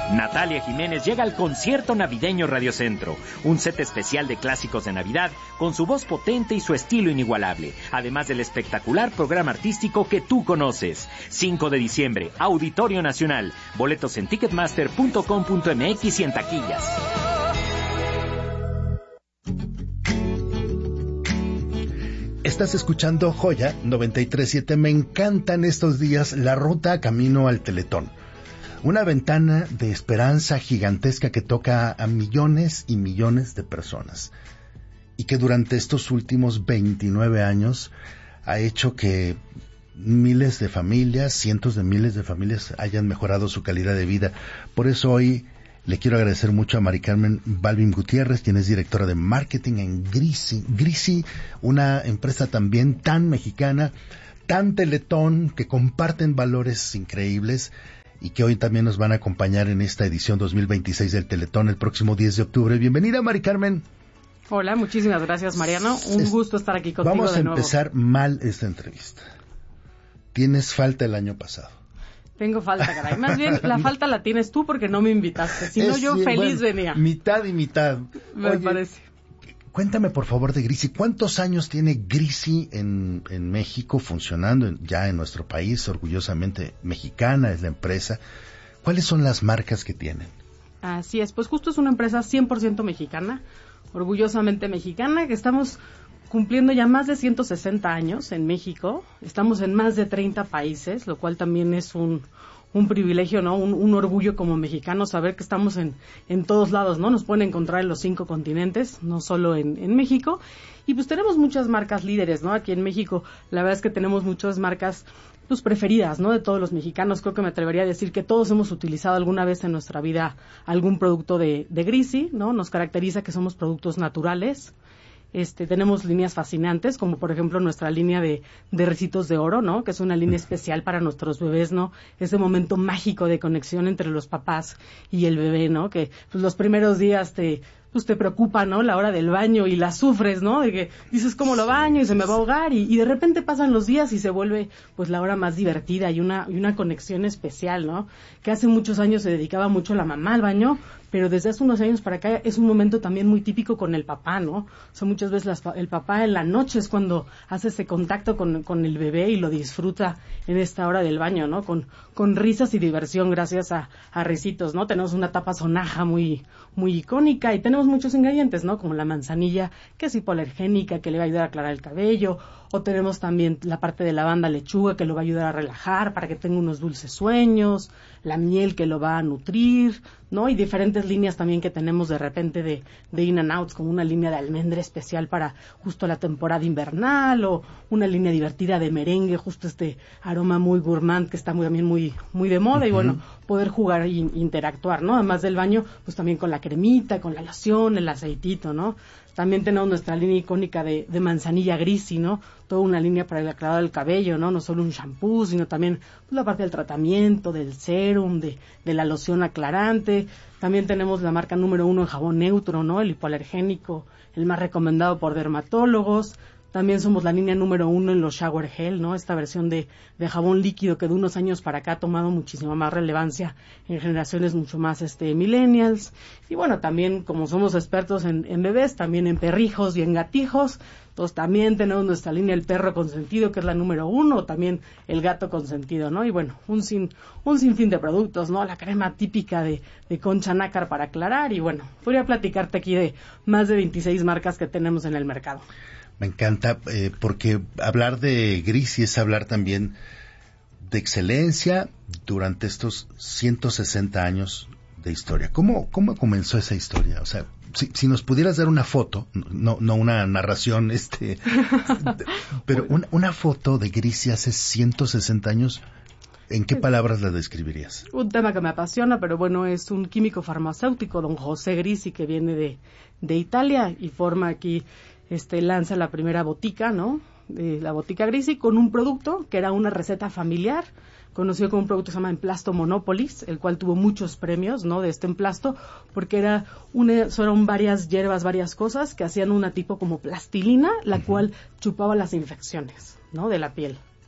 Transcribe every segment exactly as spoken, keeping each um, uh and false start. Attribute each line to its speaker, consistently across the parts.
Speaker 1: Natalia Jiménez llega al concierto navideño Radio Centro, un set especial de clásicos de Navidad con su voz potente y su estilo inigualable, además del espectacular programa artístico que tú conoces. cinco de diciembre, Auditorio Nacional. Boletos en ticketmaster punto com punto m x y en taquillas.
Speaker 2: Estás escuchando Joya noventa y tres punto siete. Me encantan estos días la ruta camino al Teletón. Una ventana de esperanza gigantesca que toca a millones y millones de personas. Y que durante estos últimos veintinueve años ha hecho que miles de familias, cientos de miles de familias hayan mejorado su calidad de vida. Por eso hoy le quiero agradecer mucho a Mari Carmen Balvin Gutiérrez, quien es directora de marketing en Grisi. Grisi, una empresa también tan mexicana, tan Teletón, que comparten valores increíbles y que hoy también nos van a acompañar en esta edición dos mil veintiséis del Teletón el próximo diez de octubre. Bienvenida, Mari Carmen.
Speaker 3: Hola, muchísimas gracias, Mariano. Un es, gusto estar aquí contigo de nuevo.
Speaker 2: Vamos a empezar mal esta entrevista. Tienes falta el año pasado.
Speaker 3: Tengo falta, caray. Más bien, la falta la tienes tú porque no me invitaste. Si no, yo feliz
Speaker 2: bueno,
Speaker 3: venía.
Speaker 2: Mitad y mitad.
Speaker 3: Me Oye, parece.
Speaker 2: Cuéntame, por favor, de Grisi. ¿Cuántos años tiene Grisi en, en México funcionando en, ya en nuestro país? Orgullosamente mexicana es la empresa. ¿Cuáles son las marcas que tienen?
Speaker 3: Así es. Pues justo es una empresa cien por ciento mexicana, orgullosamente mexicana, que estamos cumpliendo ya más de ciento sesenta años en México. Estamos en más de treinta países, lo cual también es un, un privilegio, ¿no? Un, un orgullo como mexicanos saber que estamos en, en todos lados, ¿no? Nos pueden encontrar en los cinco continentes, no solo en, en México. Y pues tenemos muchas marcas líderes, ¿no? Aquí en México, la verdad es que tenemos muchas marcas pues preferidas, ¿no? De todos los mexicanos. Creo que me atrevería a decir que todos hemos utilizado alguna vez en nuestra vida algún producto de, de Grisi, ¿no? Nos caracteriza que somos productos naturales. Este, tenemos líneas fascinantes, como por ejemplo nuestra línea de, de Ricitos de Oro, ¿no? Que es una línea especial para nuestros bebés, ¿no? Ese momento mágico de conexión entre los papás y el bebé, ¿no? Que pues los primeros días te, pues te preocupa, ¿no? La hora del baño y la sufres, ¿no? De que dices, ¿cómo lo baño? Y se me va a ahogar. Y, y de repente pasan los días y se vuelve, pues, la hora más divertida y una, y una conexión especial, ¿no? Que hace muchos años se dedicaba mucho la mamá al baño, pero desde hace unos años para acá es un momento también muy típico con el papá, ¿no? O sea, muchas veces las, el papá en la noche es cuando hace ese contacto con, con el bebé y lo disfruta en esta hora del baño, ¿no? Con, con risas y diversión gracias a, a Ricitos, ¿no? Tenemos una tapa sonaja muy, muy icónica y tenemos muchos ingredientes, ¿no? Como la manzanilla, que es hipoalergénica, que le va a ayudar a aclarar el cabello, o tenemos también la parte de lavanda lechuga, que lo va a ayudar a relajar para que tenga unos dulces sueños, la miel que lo va a nutrir, ¿no? Y diferentes líneas también que tenemos de repente de, de in and outs, como una línea de almendra especial para justo la temporada invernal, o una línea divertida de merengue, justo este aroma muy gourmand que está muy, también muy, muy de moda, uh-huh. Y bueno, poder jugar e interactuar, ¿no? Además del baño, pues también con la cremita, con la loción, el aceitito, ¿no? También tenemos nuestra línea icónica de, de manzanilla Grisi, ¿no? Toda una línea para el aclarado del cabello, ¿no? No solo un shampoo, sino también pues, la parte del tratamiento, del serum, de, de la loción aclarante. También tenemos la marca número uno en jabón neutro, ¿no? El hipoalergénico, el más recomendado por dermatólogos. También somos la línea número uno en los shower gel, ¿no? Esta versión de, de jabón líquido que de unos años para acá ha tomado muchísima más relevancia en generaciones mucho más este millennials. Y bueno, también como somos expertos en, en bebés, también en perrijos y en gatijos, entonces también tenemos nuestra línea el perro consentido, que es la número uno, también el gato consentido, ¿no? Y bueno, un sin, un sinfín de productos, ¿no? La crema típica de, de concha nácar para aclarar y bueno, podría platicarte aquí de más de veintiséis marcas que tenemos en el mercado.
Speaker 2: Me encanta, eh, porque hablar de Grisi es hablar también de excelencia durante estos ciento sesenta años de historia. ¿Cómo, cómo comenzó esa historia? O sea, si, si nos pudieras dar una foto, no, no una narración, este, pero una, una foto de Grisi hace ciento sesenta años, ¿en qué palabras la describirías?
Speaker 3: Un tema que me apasiona, pero bueno, es un químico farmacéutico, don José Grisi, que viene de, de Italia y forma aquí... Este, lanza la primera botica, ¿no? Eh, la botica Grisi con un producto que era una receta familiar, conocido como un producto que se llama Emplasto Monopolis, el cual tuvo muchos premios, ¿no? De este emplasto, porque era una, son varias hierbas, varias cosas que hacían una tipo como plastilina, la uh-huh. cual chupaba las infecciones, ¿no? De la piel.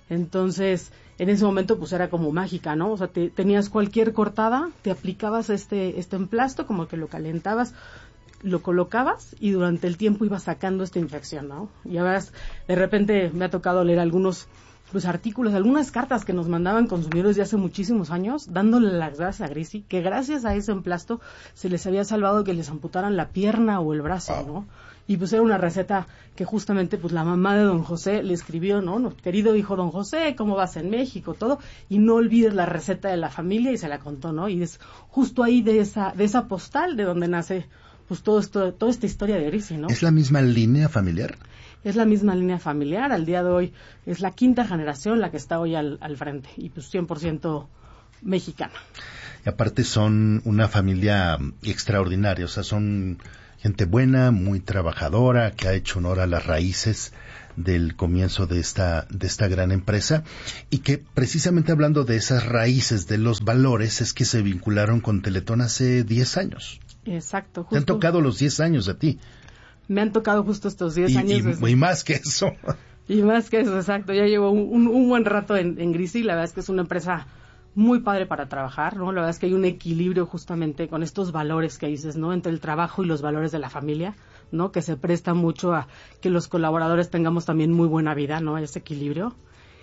Speaker 3: Entonces, en ese momento pues era como mágica, ¿no? O sea, te, tenías cualquier cortada, te aplicabas este, este emplasto, como que lo calentabas, lo colocabas y durante el tiempo ibas sacando esta infección, ¿no? Y ahora de repente me ha tocado leer algunos pues artículos, algunas cartas que nos mandaban consumidores de hace muchísimos años, dándole las gracias a Grisi, que gracias a ese emplasto se les había salvado que les amputaran la pierna o el brazo, ¿no? Y pues era una receta que justamente pues la mamá de don José le escribió, ¿no? no querido hijo don José, ¿cómo vas en México? Todo, y no olvides la receta de la familia, y se la contó, ¿no? Y es justo ahí de esa, de esa postal de donde nace pues todo esto, toda esta historia de Grisi, ¿no?
Speaker 2: ¿Es la misma línea familiar?
Speaker 3: Es la misma línea familiar, al día de hoy es la quinta generación la que está hoy al, al frente, y pues cien por ciento mexicana.
Speaker 2: Y aparte son una familia extraordinaria, o sea, son gente buena, muy trabajadora, que ha hecho honor a las raíces del comienzo de esta, de esta gran empresa, y que precisamente hablando de esas raíces, de los valores, es que se vincularon con Teletón hace diez años.
Speaker 3: Exacto. Justo.
Speaker 2: Te han tocado los diez años a ti.
Speaker 3: Me han tocado justo estos diez
Speaker 2: y,
Speaker 3: años.
Speaker 2: Y, desde... y más que eso.
Speaker 3: Y más que eso, exacto. Ya llevo un, un, un buen rato en, en Grisi. La verdad es que es una empresa muy padre para trabajar, ¿no? La verdad es que hay un equilibrio justamente con estos valores que dices, ¿no? Entre el trabajo y los valores de la familia, ¿no? Que se presta mucho a que los colaboradores tengamos también muy buena vida, ¿no? Ese equilibrio.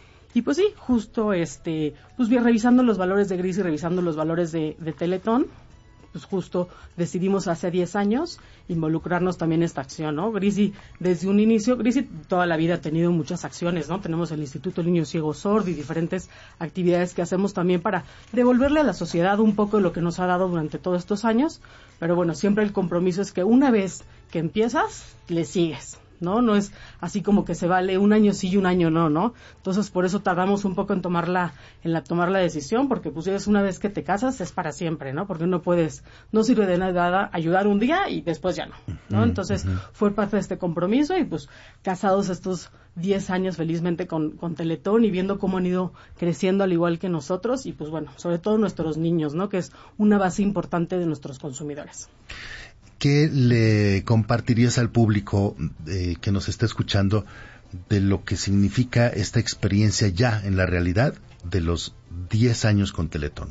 Speaker 3: Y pues sí, justo este, pues bien, revisando los valores de Grisi, revisando los valores de, de Teletón, pues justo decidimos hace diez años involucrarnos también en esta acción, ¿no? Grisi, desde un inicio, Grisi toda la vida ha tenido muchas acciones, ¿no? Tenemos el Instituto del Niño Ciego Sordo y diferentes actividades que hacemos también para devolverle a la sociedad un poco de lo que nos ha dado durante todos estos años, pero bueno, siempre el compromiso es que una vez que empiezas, le sigues, ¿no? No es así como que se vale un año sí y un año no, ¿no? Entonces, por eso tardamos un poco en tomarla, en la tomar la decisión, porque pues es una vez que te casas es para siempre, ¿no? Porque no puedes, no sirve de nada ayudar un día y después ya no, ¿no? Entonces, uh-huh. fue parte de este compromiso y pues casados estos diez años felizmente con, con Teletón y viendo cómo han ido creciendo al igual que nosotros y pues bueno, sobre todo nuestros niños, ¿no? Que es una base importante de nuestros consumidores.
Speaker 2: ¿Qué le compartirías al público eh, que nos está escuchando de lo que significa esta experiencia ya en la realidad de los diez años con Teletón?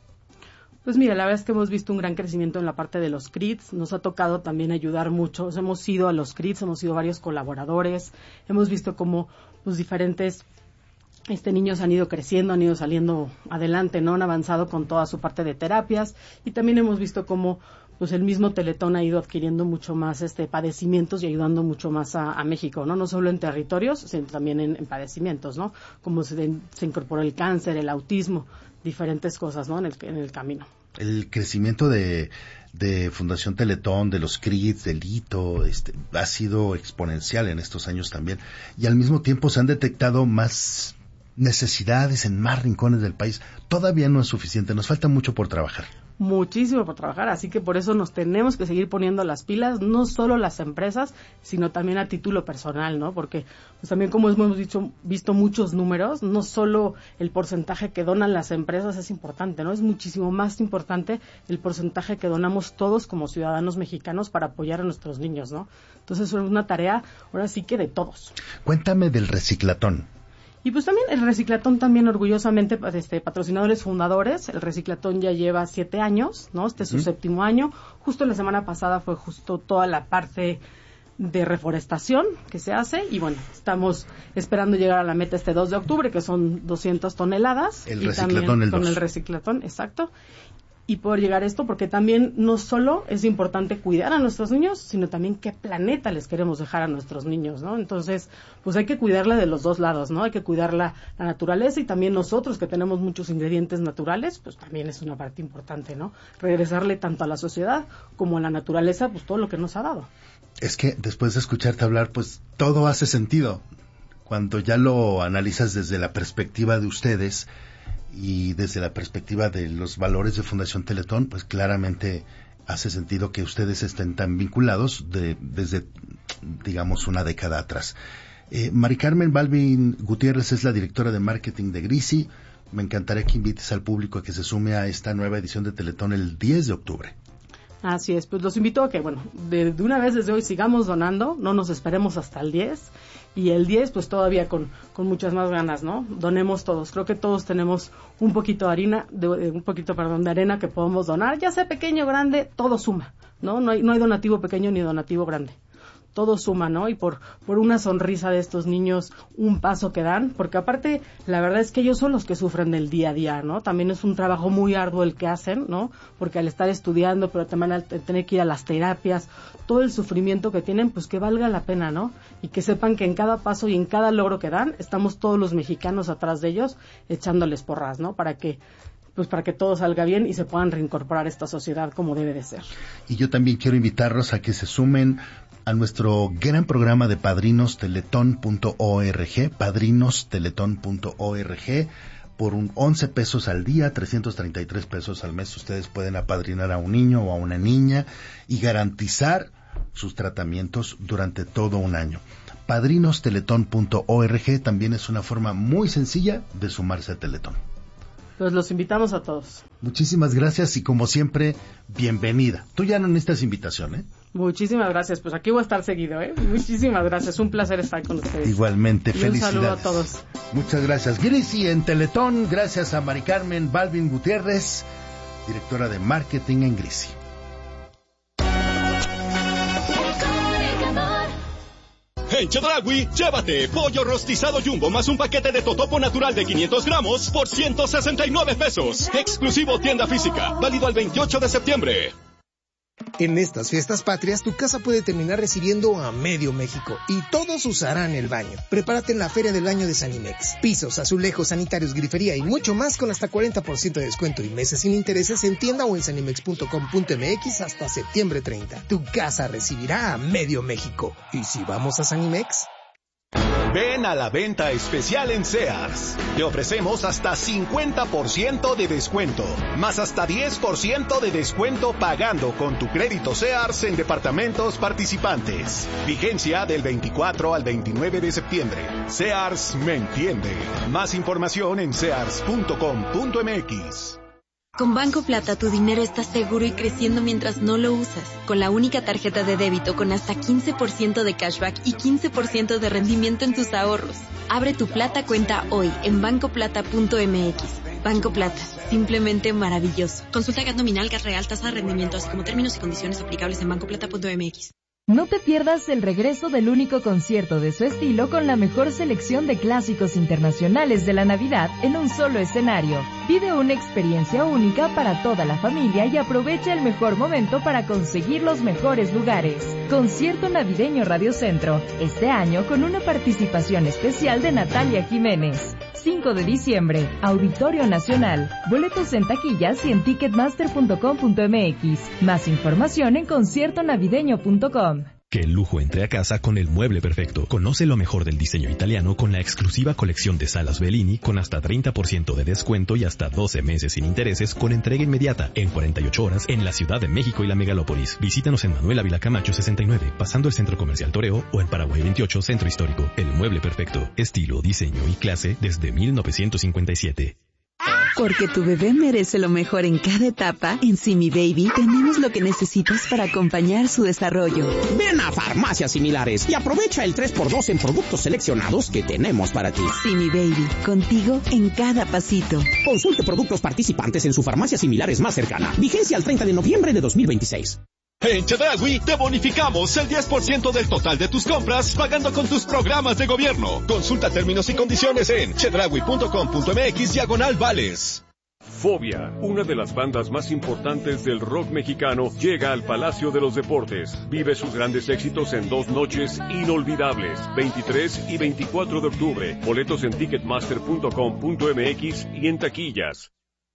Speaker 3: Pues mira, la verdad es que hemos visto un gran crecimiento en la parte de los C R I Ts, nos ha tocado también ayudar mucho, hemos ido a los C R I Ts, hemos ido varios colaboradores, hemos visto cómo pues diferentes este niños han ido creciendo, han ido saliendo adelante, ¿no? Han avanzado con toda su parte de terapias y también hemos visto cómo pues el mismo Teletón ha ido adquiriendo mucho más este padecimientos y ayudando mucho más a, a México, ¿no? No solo en territorios, sino también en, en padecimientos, ¿no? Como se, se incorporó el cáncer, el autismo, diferentes cosas, ¿no? En el, en el camino.
Speaker 2: El crecimiento de, de Fundación Teletón, de los C R I Ts, del hito, este, ha sido exponencial en estos años también. Y al mismo tiempo se han detectado más necesidades en más rincones del país. Todavía no es suficiente, nos falta mucho por trabajar.
Speaker 3: Muchísimo por trabajar, así que por eso nos tenemos que seguir poniendo las pilas, no solo las empresas, sino también a título personal, ¿no? Porque pues también como hemos dicho, visto muchos números, no solo el porcentaje que donan las empresas es importante, ¿no? Es muchísimo más importante el porcentaje que donamos todos como ciudadanos mexicanos para apoyar a nuestros niños, ¿no? Entonces es una tarea, ahora sí que de todos.
Speaker 2: Cuéntame del reciclatón.
Speaker 3: Y pues también el Reciclatón también orgullosamente este, patrocinadores fundadores, el Reciclatón ya lleva siete años, ¿no? Este es su uh-huh. séptimo año, justo la semana pasada fue justo toda la parte de reforestación que se hace y bueno, estamos esperando llegar a la meta este dos de octubre que son doscientas toneladas.
Speaker 2: El
Speaker 3: y
Speaker 2: Reciclatón
Speaker 3: también
Speaker 2: el
Speaker 3: con
Speaker 2: dos.
Speaker 3: el Reciclatón, exacto. Y poder llegar a esto porque también no solo es importante cuidar a nuestros niños, sino también qué planeta les queremos dejar a nuestros niños, ¿no? Entonces, pues hay que cuidarla de los dos lados, ¿no? Hay que cuidar la, la naturaleza y también nosotros que tenemos muchos ingredientes naturales, pues también es una parte importante, ¿no? Regresarle tanto a la sociedad como a la naturaleza, pues todo lo que nos ha dado.
Speaker 2: Es que después de escucharte hablar, pues todo hace sentido. Cuando ya lo analizas desde la perspectiva de ustedes y desde la perspectiva de los valores de Fundación Teletón, pues claramente hace sentido que ustedes estén tan vinculados de, desde, digamos, una década atrás. Eh, Mari Carmen Balvin Gutiérrez es la directora de marketing de Grisi. Me encantaría que invites al público a que se sume a esta nueva edición de Teletón el diez de octubre.
Speaker 3: Así es, pues los invito a que, bueno, de, de una vez desde hoy sigamos donando, no nos esperemos hasta el diez, y el diez pues todavía con, con muchas más ganas, ¿no? Donemos todos, creo que todos tenemos un poquito de harina, de, de, un poquito, perdón, de arena que podemos donar, ya sea pequeño o grande, todo suma, ¿no? No hay, no hay donativo pequeño ni donativo grande. Todo suma, ¿no? Y por, por una sonrisa de estos niños, un paso que dan, porque aparte, la verdad es que ellos son los que sufren del día a día, ¿no? También es un trabajo muy arduo el que hacen, ¿no? Porque al estar estudiando, pero también al tener que ir a las terapias, todo el sufrimiento que tienen, pues que valga la pena, ¿no? Y que sepan que en cada paso y en cada logro que dan, estamos todos los mexicanos atrás de ellos, echándoles porras, ¿no? Para que pues para que todo salga bien y se puedan reincorporar a esta sociedad como debe de ser.
Speaker 2: Y yo también quiero invitarlos a que se sumen a nuestro gran programa de padrinos teletón punto org, padrinos teletón punto org. Por un once pesos al día, trescientos treinta y tres pesos al mes, ustedes pueden apadrinar a un niño o a una niña y garantizar sus tratamientos durante todo un año. padrinos teletón punto org también es una forma muy sencilla de sumarse a Teletón.
Speaker 3: Pues los invitamos a todos.
Speaker 2: Muchísimas gracias y como siempre, bienvenida. Tú ya no necesitas invitación, ¿eh?
Speaker 3: Muchísimas gracias, pues aquí voy a estar seguido, ¿eh? Muchísimas gracias, un placer estar con ustedes.
Speaker 2: Igualmente,
Speaker 3: y
Speaker 2: felicidades.
Speaker 3: Un saludo a todos.
Speaker 2: Muchas gracias. Grisi en Teletón, gracias a Mari Carmen Balvin Gutiérrez, directora de marketing en Grisi.
Speaker 4: En Chedraui, llévate pollo rostizado Jumbo más un paquete de totopo natural de quinientos gramos por ciento sesenta y nueve pesos. Exclusivo tienda física, válido al veintiocho de septiembre.
Speaker 5: En estas fiestas patrias, tu casa puede terminar recibiendo a medio México y todos usarán el baño. Prepárate en la Feria del Baño de Sanimex. Pisos, azulejos, sanitarios, grifería y mucho más con hasta cuarenta por ciento de descuento y meses sin intereses en tienda o en sanimex punto com punto m x hasta septiembre treinta. Tu casa recibirá a medio México. ¿Y si vamos a Sanimex?
Speaker 4: Ven a la venta especial en Sears. Te ofrecemos hasta cincuenta por ciento de descuento, más hasta diez por ciento de descuento pagando con tu crédito Sears en departamentos participantes. Vigencia del veinticuatro al veintinueve de septiembre. Sears me entiende. Más información en sears punto com punto m x.
Speaker 6: Con Banco Plata tu dinero está seguro y creciendo mientras no lo usas. Con la única tarjeta de débito con hasta quince por ciento de cashback y quince por ciento de rendimiento en tus ahorros. Abre tu Plata cuenta hoy en banco plata punto m x. Banco Plata, simplemente maravilloso. Consulta G A T nominal, G A T real, tasa de rendimiento, así como términos y condiciones aplicables en banco plata punto m x.
Speaker 7: No te pierdas el regreso del único concierto de su estilo con la mejor selección de clásicos internacionales de la Navidad en un solo escenario. Vive una experiencia única para toda la familia y aprovecha el mejor momento para conseguir los mejores lugares. Concierto Navideño Radio Centro, este año con una participación especial de Natalia Jiménez. cinco de diciembre, Auditorio Nacional. Boletos en taquillas y en ticketmaster punto com punto m x. Más información en concierto navideño punto com.
Speaker 8: Que el lujo entre a casa con el mueble perfecto. Conoce lo mejor del diseño italiano con la exclusiva colección de salas Bellini con hasta treinta por ciento de descuento y hasta doce meses sin intereses con entrega inmediata en cuarenta y ocho horas en la Ciudad de México y la Megalópolis. Visítanos en Manuel Ávila Camacho sesenta y nueve, pasando el Centro Comercial Toreo o en Paraguay veintiocho, Centro Histórico. El mueble perfecto. Estilo, diseño y clase desde mil novecientos cincuenta y siete.
Speaker 9: Porque tu bebé merece lo mejor en cada etapa, en Simi Baby tenemos lo que necesitas para acompañar su desarrollo.
Speaker 10: Ven a Farmacias Similares y aprovecha el tres por dos en productos seleccionados que tenemos para ti.
Speaker 9: Simi Baby, contigo en cada pasito.
Speaker 10: Consulte productos participantes en su farmacia Similares más cercana. Vigencia al treinta de noviembre de dos mil veintiséis.
Speaker 4: En Chedraui te bonificamos el diez por ciento del total de tus compras pagando con tus programas de gobierno. Consulta términos y condiciones en chedraui punto com punto m x diagonal vales.
Speaker 11: Fobia, una de las bandas más importantes del rock mexicano, llega al Palacio de los Deportes. Vive sus grandes éxitos en dos noches inolvidables, veintitrés y veinticuatro de octubre. Boletos en ticketmaster punto com punto m x y en taquillas.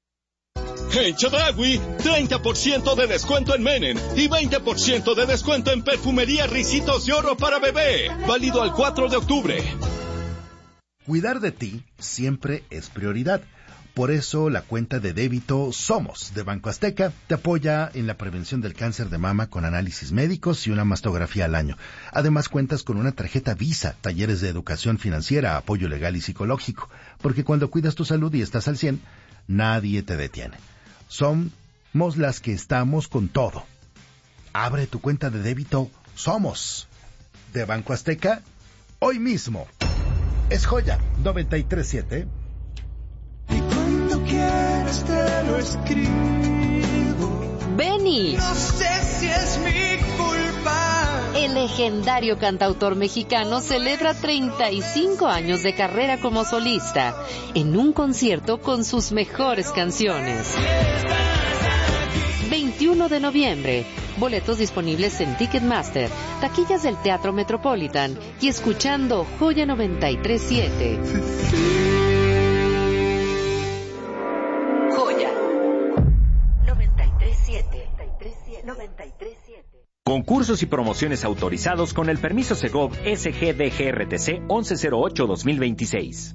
Speaker 4: En Chedraui, treinta por ciento de descuento en Menen y veinte por ciento de descuento en perfumería Ricitos de Oro para bebé. Válido al cuatro de octubre.
Speaker 2: Cuidar de ti siempre es prioridad. Por eso la cuenta de débito Somos de Banco Azteca te apoya en la prevención del cáncer de mama con análisis médicos y una mastografía al año. Además cuentas con una tarjeta Visa, talleres de educación financiera, apoyo legal y psicológico. Porque cuando cuidas tu salud y estás al cien, nadie te detiene. Somos las que estamos con todo. Abre tu cuenta de débito Somos de Banco Azteca hoy mismo. Es Joya noventa y tres siete.
Speaker 12: Y cuando quieras te lo escribo.
Speaker 13: Beni.
Speaker 12: No sé si es mi culpa.
Speaker 13: El legendario cantautor mexicano celebra treinta y cinco años de carrera como solista en un concierto con sus mejores canciones. veintiuno de noviembre. Boletos disponibles en Ticketmaster, taquillas del Teatro Metropolitan y escuchando Joya noventa y tres siete.
Speaker 14: Joya noventa y tres siete. noventa y tres siete.
Speaker 1: Concursos y promociones autorizados con el permiso Segov S G D G R T C once cero ocho dos mil veintiséis.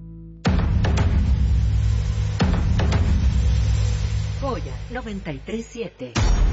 Speaker 14: Joya noventa y tres siete.